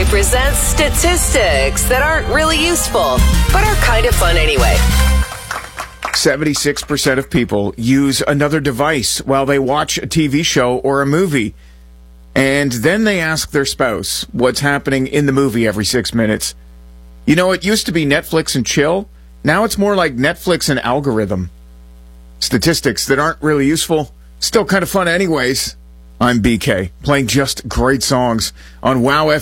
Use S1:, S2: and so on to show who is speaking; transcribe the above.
S1: presents statistics that aren't really useful, but are kind of fun anyway.
S2: 76% of people use another device while they watch a TV show or a movie. And then they ask their spouse what's happening in the movie every 6 minutes. You know, it used to be Netflix and chill. Now it's more like Netflix and algorithm. Statistics that aren't really useful, still kind of fun anyways. I'm BK, playing just great songs on Wow